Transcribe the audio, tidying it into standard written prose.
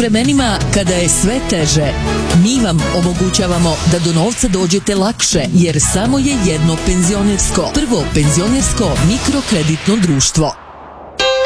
vremenima kada je sve teže, mi vam omogućavamo da do novca dođete lakše, jer samo je jedno penzionersko, prvo penzionersko mikrokreditno društvo.